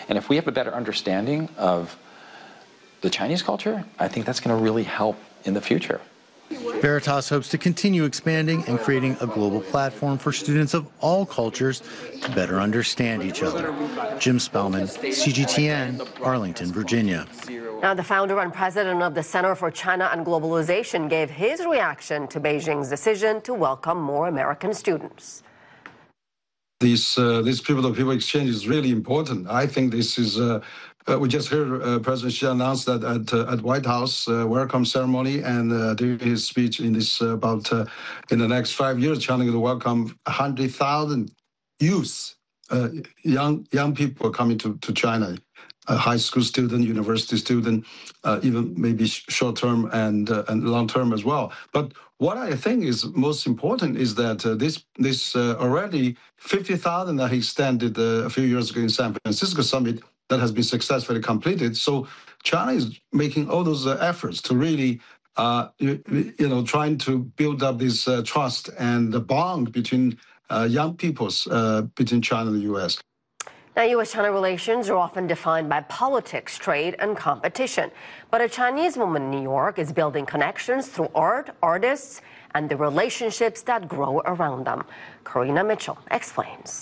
And if we have a better understanding of the Chinese culture, I think that's going to really help in the future. Veritas hopes to continue expanding and creating a global platform for students of all cultures to better understand each other. Jim Spellman, CGTN, Arlington, Virginia. Now, the founder and president of the Center for China and Globalization gave his reaction to Beijing's decision to welcome more American students. This people-to-people exchange is really important. I think this is. We just heard President Xi announce that at White House welcome ceremony, and during his speech in this about in the next 5 years, China will welcome 100,000 youths, young people coming to China. High school student, university student, even maybe short-term and long-term as well. But what I think is most important is that this already 50,000 that he extended a few years ago in San Francisco summit that has been successfully completed. So China is making all those efforts to really, trying to build up this trust and the bond between young peoples between China and the U.S. Now, U.S.-China relations are often defined by politics, trade, and competition. But a Chinese woman in New York is building connections through art, artists, and the relationships that grow around them. Karina Mitchell explains.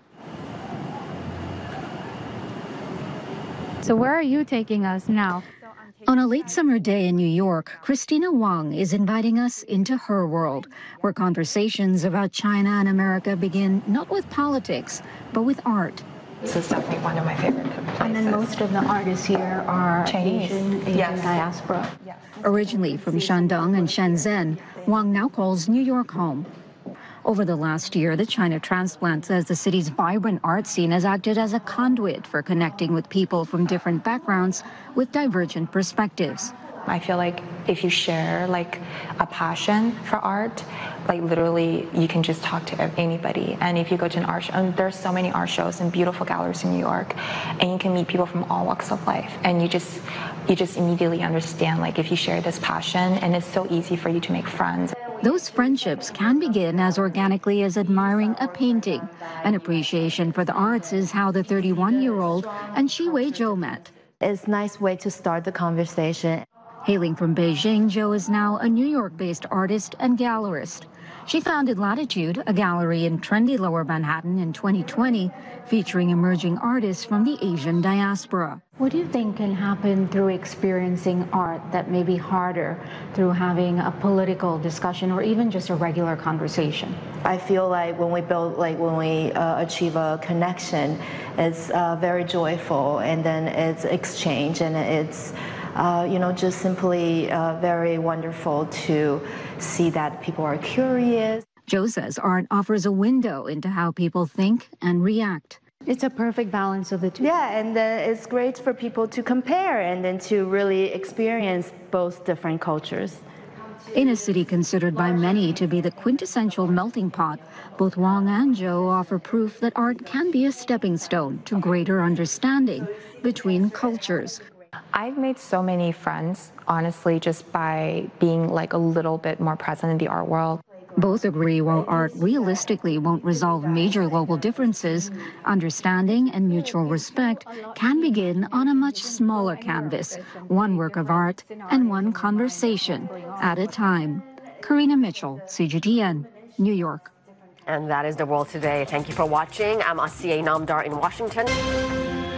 So where are you taking us now? On a late summer day in New York, Christina Wang is inviting us into her world, where conversations about China and America begin not with politics, but with art. This is definitely one of my favorite places. And then most of the artists here are Chinese. Asian Yes. diaspora. Yes. Originally from Shandong and Shenzhen, Wang now calls New York home. Over the last year, the China transplant says the city's vibrant art scene has acted as a conduit for connecting with people from different backgrounds with divergent perspectives. I feel like if you share like a passion for art, like literally you can just talk to anybody. And if you go to an art show, and there's so many art shows and beautiful galleries in New York, and you can meet people from all walks of life, and you just immediately understand, like, if you share this passion, and it's so easy for you to make friends. Those friendships can begin as organically as admiring a painting. An appreciation for the arts is how the 31-year-old and Shi Wei Zhou met. It's a nice way to start the conversation. Hailing from Beijing, Zhou is now a New York-based artist and gallerist. She founded Latitude, a gallery in trendy Lower Manhattan, in 2020, featuring emerging artists from the Asian diaspora. What do you think can happen through experiencing art that may be harder through having a political discussion or even just a regular conversation? I feel like when we achieve a connection, it's very joyful, and then it's exchange, and it's just simply very wonderful to see that people are curious. Zhou says art offers a window into how people think and react. It's a perfect balance of the two. Yeah, and it's great for people to compare and then to really experience both different cultures. In a city considered by many to be the quintessential melting pot, both Wang and Zhou offer proof that art can be a stepping stone to greater understanding between cultures. I've made so many friends, honestly, just by being like a little bit more present in the art world. Both agree while art realistically won't resolve major global differences, understanding and mutual respect can begin on a much smaller canvas, one work of art and one conversation at a time. Karina Mitchell, CGTN, New York. And that is The World Today. Thank you for watching. I'm Asiye Namdar in Washington.